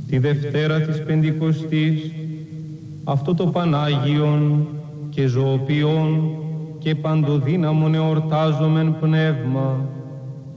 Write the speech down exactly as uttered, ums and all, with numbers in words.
τη Δευτέρα της Πεντηκοστής, αυτό το Πανάγιον και ζωοποιών και παντοδύναμον εορτάζομεν πνεύμα,